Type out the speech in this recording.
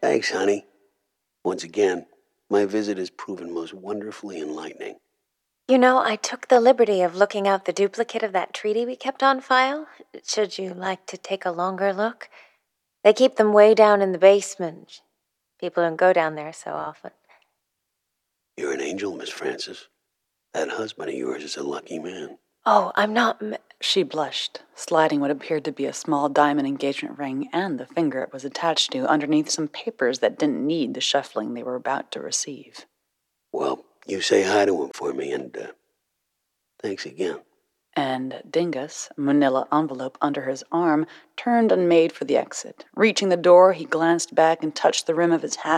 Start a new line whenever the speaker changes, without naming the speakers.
Thanks, honey. Once again, my visit has proven most wonderfully enlightening.
You know, I took the liberty of looking out the duplicate of that treaty we kept on file. Should you like to take a longer look? They keep them way down in the basement. People don't go down there so often.
You're an angel, Miss Francis. That husband of yours is a lucky man.
Oh, I'm not...
She blushed, sliding what appeared to be a small diamond engagement ring and the finger it was attached to underneath some papers that didn't need the shuffling they were about to receive.
Well, you say hi to him for me, and thanks again.
And Dingus, a manila envelope under his arm, turned and made for the exit. Reaching the door, he glanced back and touched the rim of his hat